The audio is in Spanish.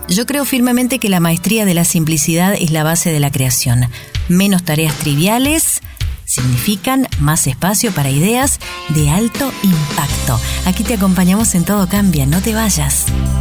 Yo creo firmemente que la maestría de la simplicidad es la base de la creación. Menos tareas triviales significan más espacio para ideas de alto impacto. Aquí te acompañamos en Todo Cambia, no te vayas.